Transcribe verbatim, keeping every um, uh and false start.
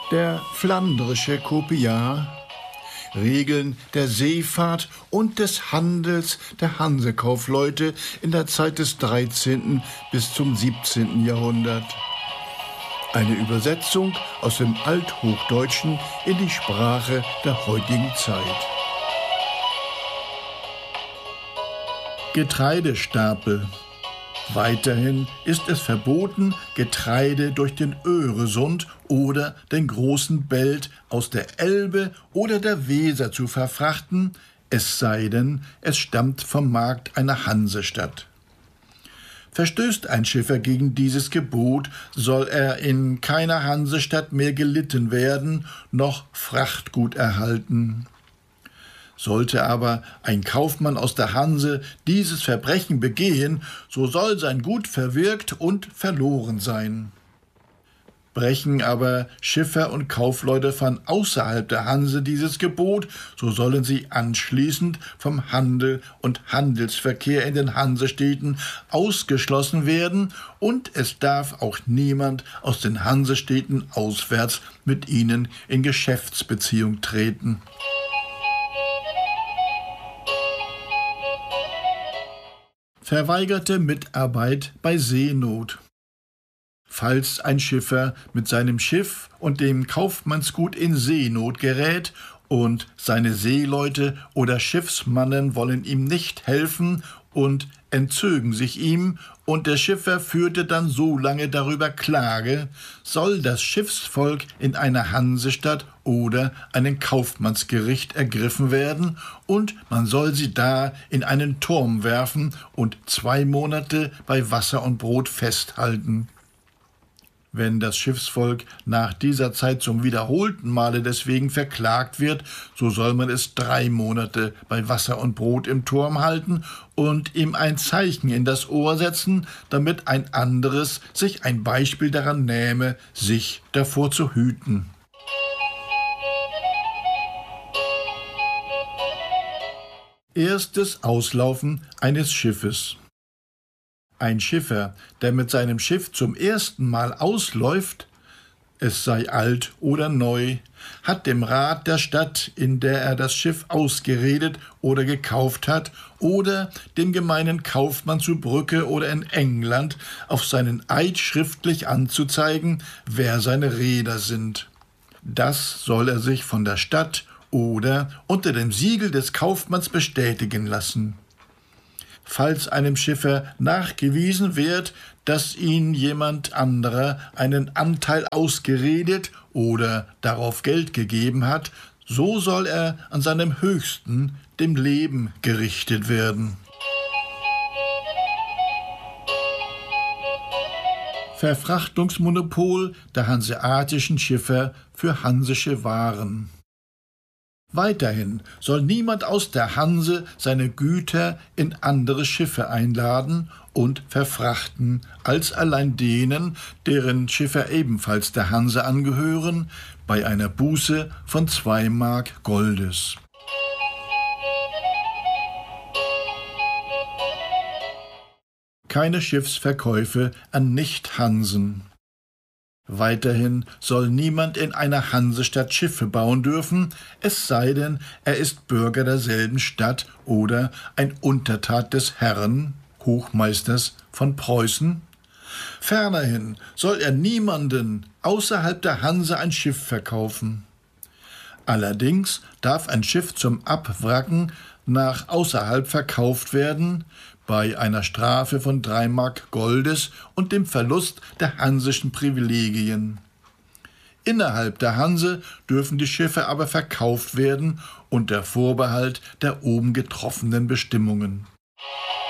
Der flandrische Kopiar, Regeln der Seefahrt und des Handels der Hansekaufleute in der Zeit des dreizehnten bis zum siebzehnten Jahrhundert. Eine Übersetzung aus dem Althochdeutschen in die Sprache der heutigen Zeit. Getreidestapel. Weiterhin ist es verboten, Getreide durch den Öresund oder den großen Belt aus der Elbe oder der Weser zu verfrachten, es sei denn, es stammt vom Markt einer Hansestadt. Verstößt ein Schiffer gegen dieses Gebot, soll er in keiner Hansestadt mehr gelitten werden, noch Frachtgut erhalten. Sollte aber ein Kaufmann aus der Hanse dieses Verbrechen begehen, so soll sein Gut verwirkt und verloren sein. Brechen aber Schiffer und Kaufleute von außerhalb der Hanse dieses Gebot, so sollen sie anschließend vom Handel und Handelsverkehr in den Hansestädten ausgeschlossen werden, und es darf auch niemand aus den Hansestädten auswärts mit ihnen in Geschäftsbeziehung treten. Verweigerte Mitarbeit bei Seenot. Falls ein Schiffer mit seinem Schiff und dem Kaufmannsgut in Seenot gerät und seine Seeleute oder Schiffsmannen wollen ihm nicht helfen und entzögen sich ihm, und der Schiffer führte dann so lange darüber Klage, soll das Schiffsvolk in einer Hansestadt oder einem Kaufmannsgericht ergriffen werden, und man soll sie da in einen Turm werfen und zwei Monate bei Wasser und Brot festhalten. Wenn das Schiffsvolk nach dieser Zeit zum wiederholten Male deswegen verklagt wird, so soll man es drei Monate bei Wasser und Brot im Turm halten und ihm ein Zeichen in das Ohr setzen, damit ein anderes sich ein Beispiel daran nähme, sich davor zu hüten. Erstes Auslaufen eines Schiffes. Ein Schiffer, der mit seinem Schiff zum ersten Mal ausläuft, es sei alt oder neu, hat dem Rat der Stadt, in der er das Schiff ausgeredet oder gekauft hat, oder dem gemeinen Kaufmann zu Brücke oder in England auf seinen Eid schriftlich anzuzeigen, wer seine Reeder sind. Das soll er sich von der Stadt oder unter dem Siegel des Kaufmanns bestätigen lassen. Falls einem Schiffer nachgewiesen wird, dass ihn jemand anderer einen Anteil ausgeredet oder darauf Geld gegeben hat, so soll er an seinem Höchsten, dem Leben, gerichtet werden. Verfrachtungsmonopol der hanseatischen Schiffer für hansische Waren. Weiterhin soll niemand aus der Hanse seine Güter in andere Schiffe einladen und verfrachten, als allein denen, deren Schiffer ebenfalls der Hanse angehören, bei einer Buße von zwei Mark Goldes. Keine Schiffsverkäufe an Nicht-Hansen. Weiterhin soll niemand in einer Hansestadt Schiffe bauen dürfen, es sei denn, er ist Bürger derselben Stadt oder ein Untertat des Herren, Hochmeisters von Preußen. Fernerhin soll er niemanden außerhalb der Hanse ein Schiff verkaufen. Allerdings darf ein Schiff zum Abwracken nach außerhalb verkauft werden, bei einer Strafe von drei Mark Goldes und dem Verlust der hansischen Privilegien. Innerhalb der Hanse dürfen die Schiffe aber verkauft werden unter Vorbehalt der oben getroffenen Bestimmungen.